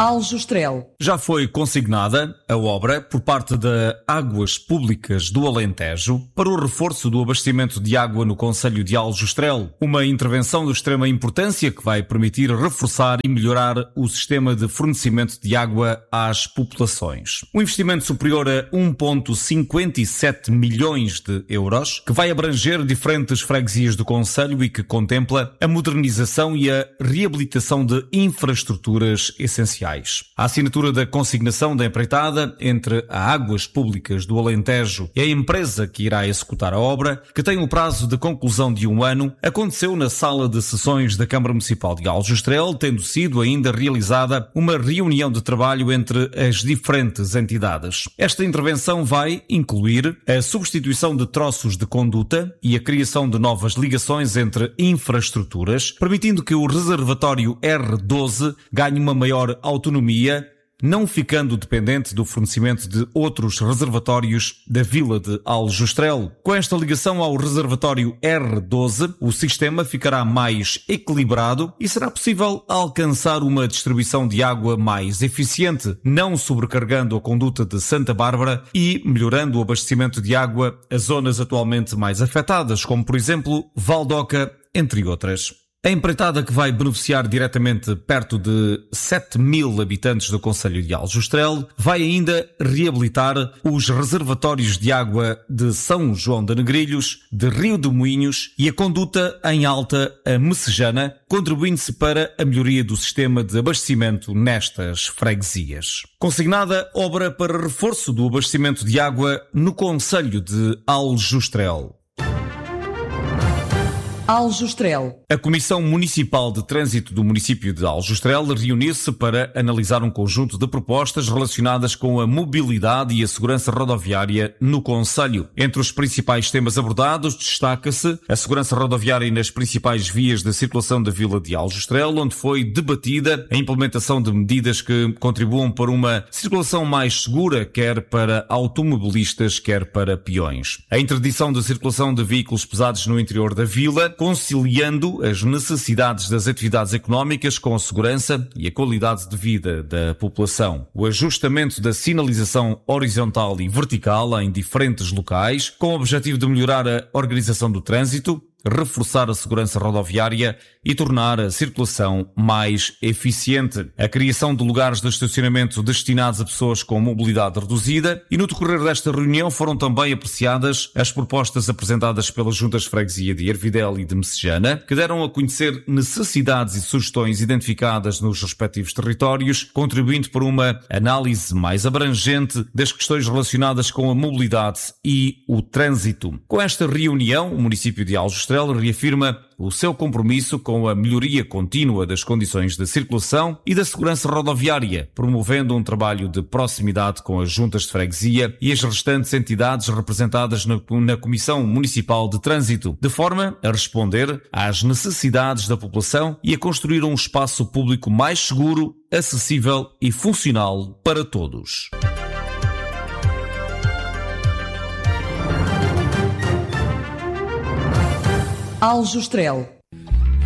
Aljustrel. Já foi consignada a obra por parte da Águas Públicas do Alentejo para o reforço do abastecimento de água no concelho de Aljustrel, uma intervenção de extrema importância que vai permitir reforçar e melhorar o sistema de fornecimento de água às populações. Um investimento superior a 1,57 milhões de euros, que vai abranger diferentes freguesias do concelho e que contempla a modernização e a reabilitação de infraestruturas essenciais. A assinatura da consignação da empreitada entre a Águas Públicas do Alentejo e a empresa que irá executar a obra, que tem o prazo de conclusão de 1 ano, aconteceu na sala de sessões da Câmara Municipal de Aljustrel, tendo sido ainda realizada uma reunião de trabalho entre as diferentes entidades. Esta intervenção vai incluir a substituição de troços de conduta e a criação de novas ligações entre infraestruturas, permitindo que o reservatório R12 ganhe uma maior autonomia, não ficando dependente do fornecimento de outros reservatórios da vila de Aljustrel. Com esta ligação ao reservatório R12, o sistema ficará mais equilibrado e será possível alcançar uma distribuição de água mais eficiente, não sobrecarregando a conduta de Santa Bárbara e melhorando o abastecimento de água a zonas atualmente mais afetadas, como por exemplo Valdoca, entre outras. A empreitada, que vai beneficiar diretamente perto de 7.000 habitantes do concelho de Aljustrel, vai ainda reabilitar os reservatórios de água de São João de Negrilhos, de Rio de Moinhos e a conduta em Alta a Messejana, contribuindo-se para a melhoria do sistema de abastecimento nestas freguesias. Consignada obra para reforço do abastecimento de água no concelho de Aljustrel. Aljustrel. A Comissão Municipal de Trânsito do município de Aljustrel reuniu-se para analisar um conjunto de propostas relacionadas com a mobilidade e a segurança rodoviária no concelho. Entre os principais temas abordados destaca-se a segurança rodoviária nas principais vias de circulação da vila de Aljustrel, onde foi debatida a implementação de medidas que contribuam para uma circulação mais segura, quer para automobilistas, quer para peões. A interdição de circulação de veículos pesados no interior da vila, conciliando as necessidades das atividades económicas com a segurança e a qualidade de vida da população. O ajustamento da sinalização horizontal e vertical em diferentes locais, com o objetivo de melhorar a organização do trânsito, reforçar a segurança rodoviária e tornar a circulação mais eficiente. A criação de lugares de estacionamento destinados a pessoas com mobilidade reduzida, e no decorrer desta reunião foram também apreciadas as propostas apresentadas pelas juntas de freguesia de Ervidel e de Messejana, que deram a conhecer necessidades e sugestões identificadas nos respectivos territórios, contribuindo para uma análise mais abrangente das questões relacionadas com a mobilidade e o trânsito. Com esta reunião, o município de Aljustrel reafirma o seu compromisso com a melhoria contínua das condições de circulação e da segurança rodoviária, promovendo um trabalho de proximidade com as juntas de freguesia e as restantes entidades representadas na Comissão Municipal de Trânsito, de forma a responder às necessidades da população e a construir um espaço público mais seguro, acessível e funcional para todos. Aljustrel.